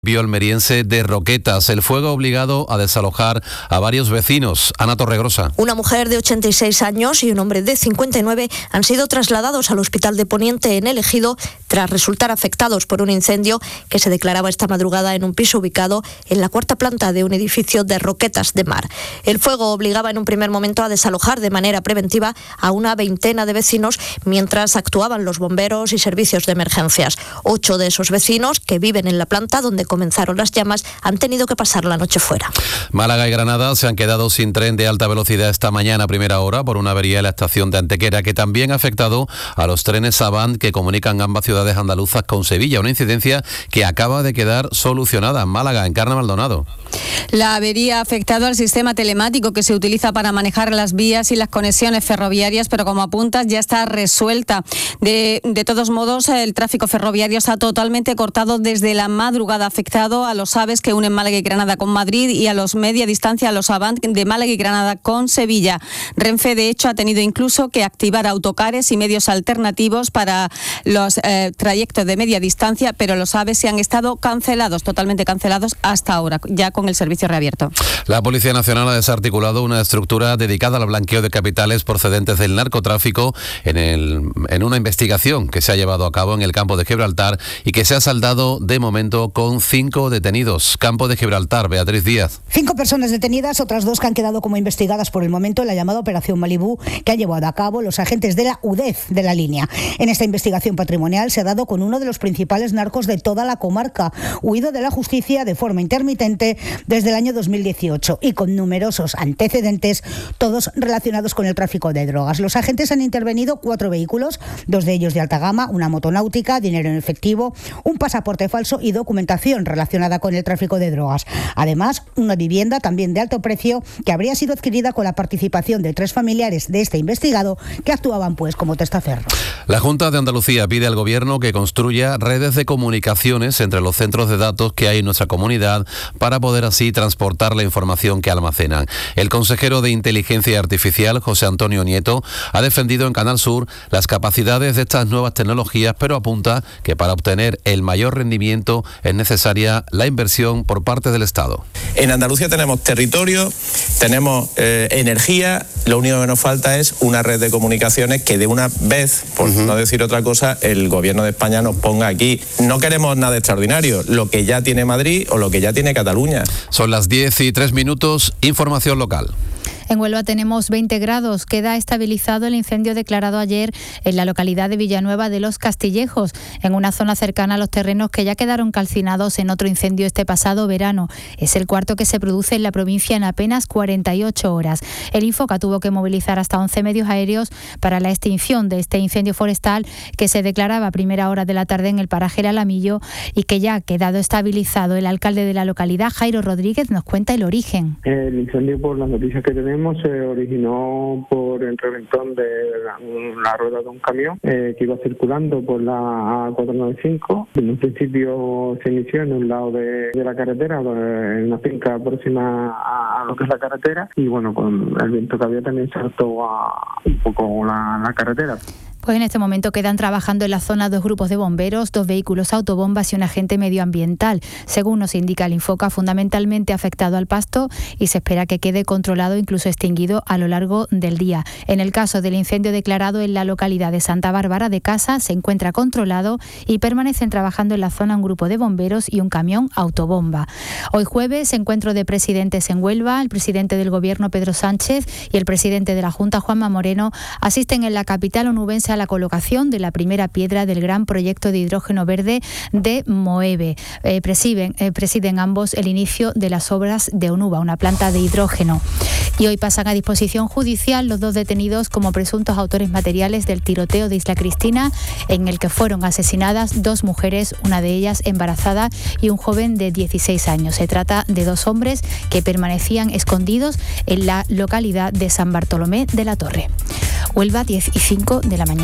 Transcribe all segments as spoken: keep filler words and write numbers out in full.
almeriense de Roquetas. El fuego ha obligado a desalojar a varios vecinos. Ana Torregrosa. Una mujer de ochenta y seis años y un hombre de cincuenta y nueve han sido trasladados al Hospital de Poniente en El Ejido tras resultar afectados por un incendio que se declaraba esta madrugada en un piso ubicado en la cuarta planta de un edificio de Roquetas de Mar. El fuego obligaba en un primer momento a desalojar de manera preventiva a una veintena de vecinos mientras actuaban los bomberos y servicios de emergencias. Ocho de esos vecinos que viven en la planta donde comenzaron las llamas han tenido que pasar la noche fuera. Málaga y Granada se han quedado sin tren de alta velocidad esta mañana a primera hora por una avería en la estación de Antequera, que también ha afectado a los trenes Avant que comunican ambas ciudades andaluzas con Sevilla, una incidencia que acaba de quedar solucionada en Málaga. Encarna Maldonado. La avería ha afectado al sistema telemático que se utiliza para manejar las vías y las conexiones ferroviarias, pero como apuntas ya está resuelta. De, de todos modos, el tráfico ferroviario está totalmente cortado desde la madrugada, afectado a los AVEs que unen Málaga y Granada con Madrid y a los media distancia, a los Avant de Málaga y Granada con Sevilla. Renfe, de hecho, ha tenido incluso que activar autocares y medios alternativos para los eh, trayectos de media distancia, pero los AVEs se han estado cancelados, totalmente cancelados hasta ahora, ya con el servicio reabierto. La Policía Nacional ha desarticulado una estructura dedicada al blanqueo de capitales procedentes del narcotráfico en, el, en una investigación que se ha llevado a cabo en el campo de Gibraltar y que se ha saldado de momento con cinco detenidos. Campo de Gibraltar, Beatriz Díaz. Cinco personas detenidas, otras dos que han quedado como investigadas por el momento en la llamada Operación Malibú que han llevado a cabo los agentes de la U D E F de la línea. En esta investigación patrimonial se ha dado con uno de los principales narcos de toda la comarca, huido de la justicia de forma intermitente desde el año dos mil dieciocho y con numerosos antecedentes, todos relacionados con el tráfico de drogas. Los agentes han intervenido cuatro vehículos, dos de ellos de alta gama, una motonáutica, dinero en efectivo, un pasaporte falso y documentación relacionada con el tráfico de drogas. Además, una vivienda también de alto precio que habría sido adquirida con la participación de tres familiares de este investigado que actuaban pues como testaferro. La Junta de Andalucía pide al Gobierno que construya redes de comunicaciones entre los centros de datos que hay en nuestra comunidad para poder así transportar la información que almacenan. El consejero de Inteligencia Artificial, José Antonio Nieto, ha defendido en Canal Sur las capacidades de estas nuevas tecnologías, pero apunta que para obtener el mayor rendimiento es necesaria la inversión por parte del Estado. En Andalucía tenemos territorio, tenemos eh, energía, lo único que nos falta es una red de comunicaciones que de una vez, por uh-huh. no decir otra cosa, el Gobierno de España nos ponga aquí. No queremos nada extraordinario, lo que ya tiene Madrid o lo que ya tiene Cataluña. Son las diez y tres minutos, información local. En Huelva tenemos veinte grados. Queda estabilizado el incendio declarado ayer en la localidad de Villanueva de los Castillejos, en una zona cercana a los terrenos que ya quedaron calcinados en otro incendio este pasado verano. Es el cuarto que se produce en la provincia en apenas cuarenta y ocho horas. El Infoca tuvo que movilizar hasta once medios aéreos para la extinción de este incendio forestal que se declaraba a primera hora de la tarde en el paraje El Alamillo y que ya ha quedado estabilizado. El alcalde de la localidad, Jairo Rodríguez, nos cuenta el origen. El incendio, por las noticias que tenemos, se originó por el reventón de la, la rueda de un camión eh, que iba circulando por la A cuatrocientos noventa y cinco. En un principio se inició en un lado de, de la carretera, en una finca próxima a, a lo que es la carretera, y bueno, con el viento que había también saltó a un poco la, la carretera. Pues en este momento quedan trabajando en la zona dos grupos de bomberos, dos vehículos autobombas y un agente medioambiental. Según nos indica el Infoca, fundamentalmente afectado al pasto y se espera que quede controlado, incluso extinguido a lo largo del día. En el caso del incendio declarado en la localidad de Santa Bárbara de Casa, se encuentra controlado y permanecen trabajando en la zona un grupo de bomberos y un camión autobomba. Hoy jueves, encuentro de presidentes en Huelva. El presidente del Gobierno, Pedro Sánchez, y el presidente de la Junta, Juanma Moreno, asisten en la capital onubense a la colocación de la primera piedra del gran proyecto de hidrógeno verde de Moeve. Eh, presiden, eh, presiden ambos el inicio de las obras de Onuba, una planta de hidrógeno. Y hoy pasan a disposición judicial los dos detenidos como presuntos autores materiales del tiroteo de Isla Cristina, en el que fueron asesinadas dos mujeres, una de ellas embarazada, y un joven de dieciséis años. Se trata de dos hombres que permanecían escondidos en la localidad de San Bartolomé de la Torre. Huelva, diez y cinco de la mañana.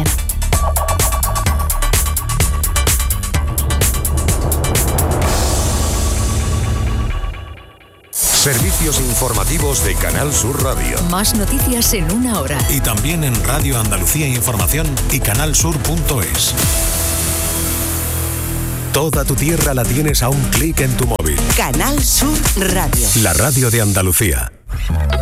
Servicios informativos de Canal Sur Radio. Más noticias en una hora. Y también en Radio Andalucía Información y canal sur punto es. Toda tu tierra la tienes a un clic en tu móvil. Canal Sur Radio. La radio de Andalucía.